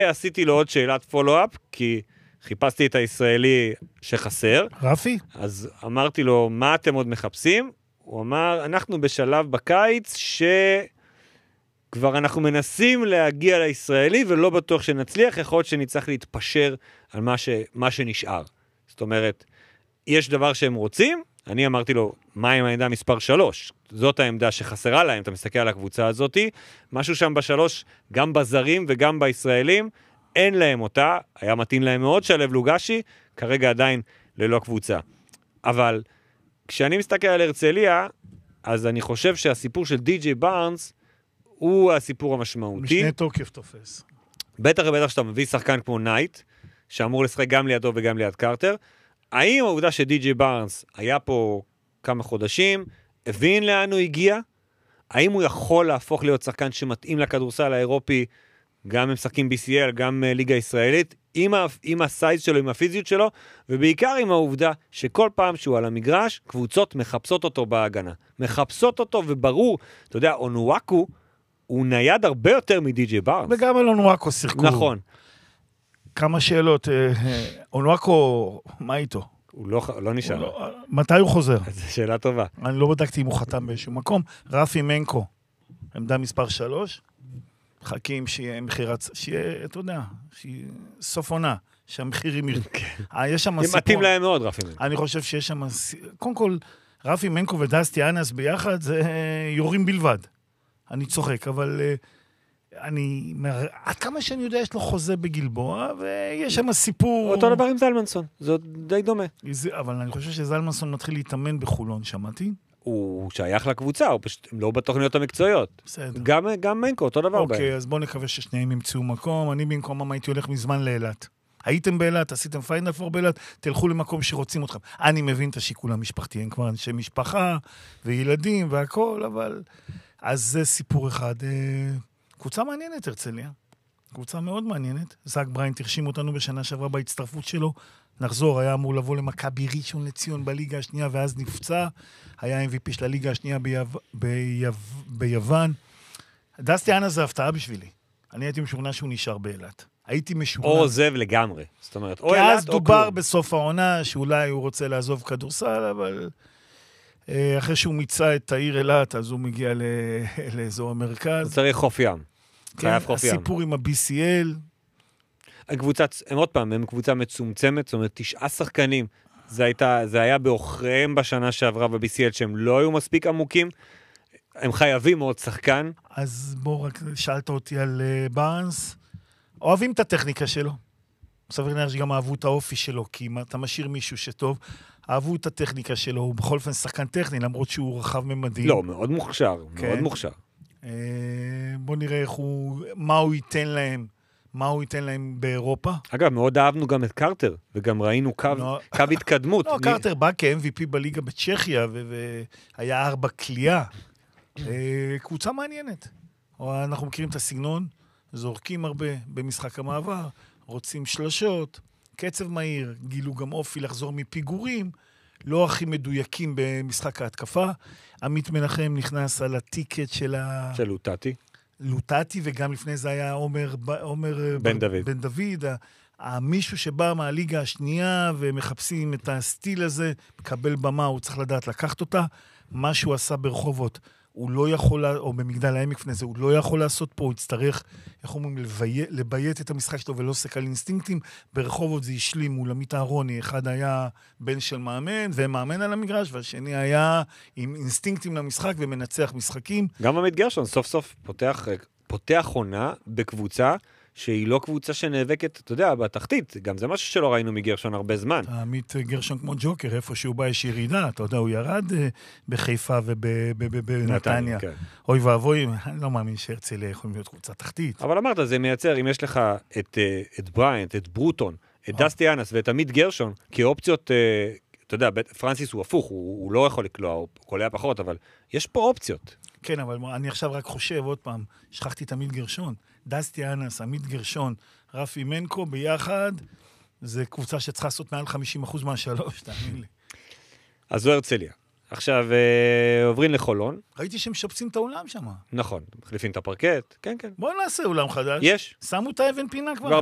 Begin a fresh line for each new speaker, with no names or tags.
עשיתי לו עוד שאלת פולו-אפ, כי חיפשתי את הישראלי שחסר.
רפי?
אז אמרתי לו, מה אתם עוד מחפשים? הוא אמר, אנחנו בשלב בקיץ שכבר אנחנו מנסים להגיע לישראלי, ולא בטוח שנצליח, יכול להיות שנצטרך להתפשר על מה שנשאר. זאת אומרת, יש דבר שהם רוצים, אני אמרתי לו, מה עם העמדה מספר 3? זאת העמדה שחסרה להם, אתה מסתכל על הקבוצה הזאת, משהו שם ב3, גם בזרים וגם בישראלים, אין להם אותה, היה מתאים להם מאוד שלב לוגשי, כרגע עדיין ללא קבוצה. אבל כשאני מסתכל על הרצליה, אז אני חושב שהסיפור של די.ג'יי בארנס, הוא הסיפור המשמעותי.
משנה תוקף תופס.
בטח ובטח שאתה מביא שחקן כמו נייט, שאמור לשחק גם לידו וגם ליד קרטר, האם העובדה שדי.ג'יי בארנס היה פה כמה חודשים, הבין לאן הוא הגיע? האם הוא יכול להפוך להיות שחקן שמתאים לכדורסל האירופי, גם עם משחקים BCL, גם ליגה ישראלית, עם הסייז שלו, עם הפיזיות שלו, ובעיקר עם העובדה שכל פעם שהוא על המגרש, קבוצות מחפשות אותו בהגנה. מחפשות אותו, וברור, אתה יודע, אונואקו, הוא נייד הרבה יותר מדי.ג'יי בארנס.
וגם על אונואקו שיחקו.
נכון.
כמה שאלות. אונואקו, מה איתו?
הוא לא נשאר.
מתי הוא חוזר?
זו שאלה טובה.
אני לא בדקתי אם הוא חתם באיזשהו מקום. רפי מנקו, עמדה מספר 3, חכים שיהיה מחירת, שיהיה, אתה יודע, שיהיה סוף עונה, שהמחירים יש שם סיפור.
מתאים להם מאוד, רפי מנקו.
אני חושב שיש שם, קודם כל, רפי מנקו ודסטי אנס ביחד, זה יורים בלבד. אני צוחק, אבל עד כמה שאני יודע, יש לו חוזה בגלבוע, ויש שם סיפור.
אותו דבר עם זלמנסון, זה די דומה.
אבל אני חושב שזלמנסון מתחיל להתאמן בחולון, שמעתי.
הוא שייך לקבוצה, הוא פשוט לא בתוכניות המקצועיות.
בסדר.
גם מנקו, אותו דבר.
אוקיי, אז בואו נקווה ששניהם ימצאו מקום. אני במקומם הייתי הולך מזמן לאילת. הייתם באילת, עשיתם פיינל פור באילת, תלכו למקום שרוצים אתכם. אני מבין את השיקול המשפחתי, הם כבר אנשי משפחה וילדים והכל, אבל אז זה סיפור אחד. קבוצה מעניינת, הרצליה. קבוצה מאוד מעניינת. זאק בריינט הרשים אותנו בשנה שעברה בהצטרפות שלו. נחזור, היה אמור לבוא למכבי ראשון לציון בליגה השנייה, ואז נפצע. היה MVP של הליגה השנייה ביוון. דסטי אנס זה הפתעה בשבילי. אני הייתי משוכנע שהוא נשאר באילת. הייתי משוכנע.
או עוזב לגמרי. זאת אומרת, או
אילת או כלום. כי אז דובר בסוף העונה שאולי הוא רוצה לעזוב כדורסל, אבל אחרי שהוא מיצה את העיר אילת, אז הוא מגיע לאזור המרכז.
הוא צריך חוף ים. חייב חוף ים.
הסיפור עם ה-BCL.
הקבוצה, הם עוד פעם, הם קבוצה מצומצמת, זאת אומרת, 9 שחקנים. זה היה באוכריהם בשנה שעברה ב-BCL, שהם לא היו מספיק עמוקים. הם חייבים עוד שחקן.
אז בוא, רק שאלת אותי על בארנס. אוהבים את הטכניקה שלו. סביר להניח שגם אהבו את האופי שלו, כי אם אתה משאיר מישהו שטוב, אהבו את הטכניקה שלו, הוא בכל אופן שחקן טכני, למרות שהוא רחב ממדים.
לא, מאוד מוכשר, מאוד מוכשר.
בוא נראה מה הוא ייתן להם באירופה.
אגב, מאוד אהבנו גם את קרטר, וגם ראינו קו התקדמות.
לא, קרטר בא כ-MVP בליגה בצ'כיה, והיה 4 קליעה. קבוצה מעניינת. אנחנו מכירים את הסגנון, זורקים הרבה במשחק המעבר, רוצים שלשות, קצב מהיר, גילו גם אופי לחזור מפיגורים, לא הכי מדויקים במשחק ההתקפה. עמית מנחם נכנס על הטיקט של
לוטטי.
לוטטי, וגם לפני זה היה עומר בן דוד, מישהו שבא מהליגה השנייה ומחפשים את הסטיל הזה, מקבל במה, הוא צריך לדעת לקחת אותה. מה שהוא עשה ברחובות, הוא לא יכול, או במגדל העמק לפני זה, הוא לא יכול לעשות פה, הוא יצטרך, איך אומרים, לביית את המשחק שלו ולא סק על אינסטינקטים. ברחובות זה השלים מול עמית אהרוני, אחד היה בן של מאמן, ומאמן על המגרש, והשני היה עם אינסטינקטים למשחק ומנצח משחקים.
גם עמית גרשון סוף סוף פותח עונה בקבוצה, שהיא לא קבוצה שנאבקת, אתה יודע, בתחתית. גם זה משהו שלא ראינו מגרשון הרבה זמן.
עמית גרשון כמו ג'וקר, איפה שהוא בא יש ירידה, אתה יודע, הוא ירד בחיפה ובנתניה. אוי ואבוי, אני לא מאמין שהרצליה יכולים להיות קבוצה תחתית.
אבל אמרת, זה מייצר, אם יש לך את בריינט, את ברוטון, את דסטי אנס ואת עמית גרשון, כאופציות, אתה יודע, פרנסיס הוא הפוך, הוא לא יכול לקלוע, הוא קולע פחות, אבל יש פה אופציות.
כן, אבל אני עכשיו רק חושב, עוד פעם, שכחתי את עמית גרשון. דסטי אנס, עמית גרשון, רפי מנקו ביחד, זה קבוצה שצריכה לעשות מעל 50% מהשלוש, תאמין לי.
אז זו הרצליה. עכשיו, עוברים לחולון.
ראיתי שהם משפצים את האולם שם.
נכון, מחליפים את הפרקט, כן, כן.
בואו נעשה אולם חדש.
יש.
שמו את האבן פינה כבר.